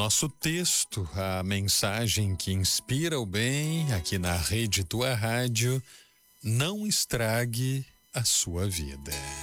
nosso texto, a mensagem que inspira o bem aqui na Rede Tua Rádio, não estrague a sua vida.